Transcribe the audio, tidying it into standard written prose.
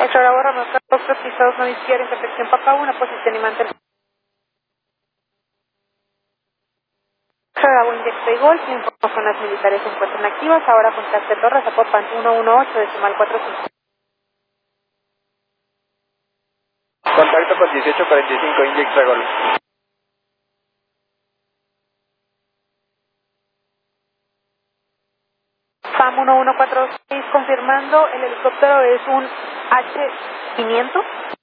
Extra Bravo Romeo Foxtrot, pisados no izquierda, intersección Papa 1, posición y mantel. Extra Bravo Index y Golf, informaciones militares se encuentran activas, ahora contacte Torres, Zapopan 118, decimal 45. Contacto con 1845, Index Golf. FAM 1146, confirmando, el helicóptero es un H500.